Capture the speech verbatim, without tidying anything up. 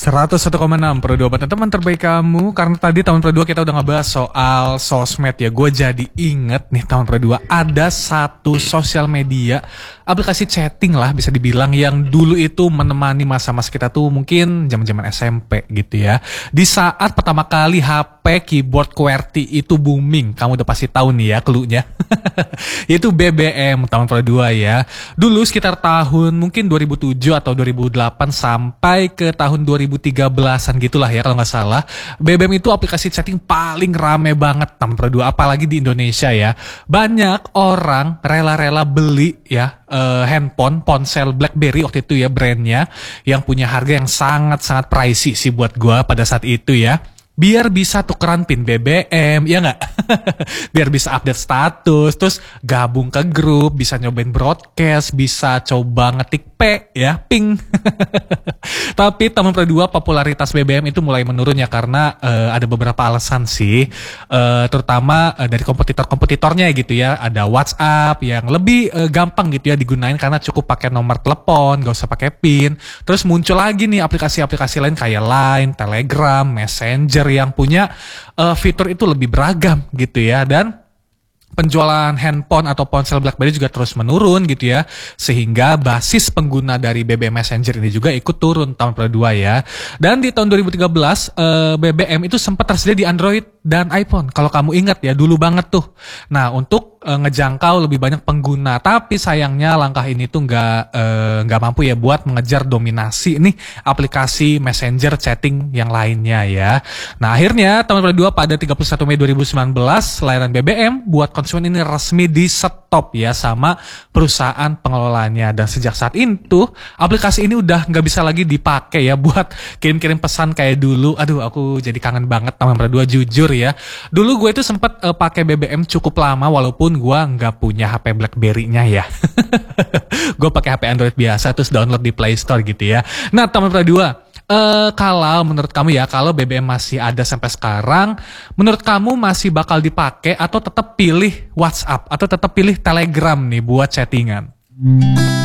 seratus satu koma enam Pro dua teman terbaik kamu. Karena tadi tahun Pro dua kita udah ngebahas soal sosmed ya. Gue jadi inget nih tahun Pro dua ada satu sosial media, aplikasi chatting lah bisa dibilang, yang dulu itu menemani masa-masa kita tuh mungkin zaman-zaman S M P gitu ya. Di saat pertama kali H P keyboard QWERTY itu booming, kamu udah pasti tahu nih ya cluenya. Itu B B M tahun Pro dua ya. Dulu sekitar tahun mungkin dua ribu tujuh atau dua ribu delapan sampai ke tahun dua ribu tiga belasan gitulah ya kalau nggak salah. B B M itu aplikasi chatting paling rame banget tahun Pro dua, apalagi di Indonesia ya. Banyak orang rela-rela beli ya uh, handphone, ponsel BlackBerry waktu itu ya brandnya, yang punya harga yang sangat-sangat pricey sih buat gua pada saat itu ya. Biar bisa tukeran pin B B M, ya nggak? Biar bisa update status, terus gabung ke grup, bisa nyobain broadcast, bisa coba ngetik P, ya, ping. Tapi tahun Pro dua popularitas B B M itu mulai menurun ya, karena uh, ada beberapa alasan sih. Uh, terutama uh, dari kompetitor-kompetitornya gitu ya. Ada WhatsApp yang lebih uh, gampang gitu ya digunain karena cukup pakai nomor telepon, gak usah pakai pin. Terus muncul lagi nih aplikasi-aplikasi lain kayak Line, Telegram, Messenger yang punya uh, fitur itu lebih beragam gitu ya. Dan penjualan handphone atau ponsel BlackBerry juga terus menurun gitu ya, sehingga basis pengguna dari B B M Messenger ini juga ikut turun tahun Pro dua ya. Dan di tahun dua ribu tiga belas uh, B B M itu sempat tersedia di Android dan iPhone, kalau kamu ingat ya, dulu banget tuh. Nah, untuk uh, ngejangkau lebih banyak pengguna, tapi sayangnya langkah ini tuh nggak uh, nggak mampu ya buat mengejar dominasi nih aplikasi Messenger chatting yang lainnya ya. Nah, akhirnya tahun Pro dua pada tiga puluh satu Mei dua ribu sembilan belas layanan B B M buat konsumen ini resmi di stop ya sama perusahaan pengelolanya. Dan sejak saat itu aplikasi ini udah nggak bisa lagi dipakai ya buat kirim-kirim pesan kayak dulu. Aduh, aku jadi kangen banget tahun Pro dua jujur ya. Dulu gue itu sempet uh, pakai B B M cukup lama walaupun gue nggak punya H P BlackBerry-nya ya. Gue pakai H P Android biasa terus download di Play Store gitu ya. Nah, tahun Pro dua, Uh, kalau menurut kamu ya, kalau B B M masih ada sampai sekarang, menurut kamu masih bakal dipakai atau tetap pilih WhatsApp atau tetap pilih Telegram nih buat chattingan?